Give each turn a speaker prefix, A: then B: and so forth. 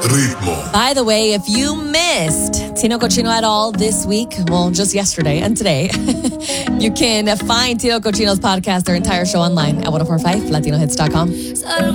A: Ritmo.
B: By the way, if you missed Tino Cochino at all this week, well, just yesterday and today, you can find Tino Cochino's podcast, their entire show online at 1045latinohits.com.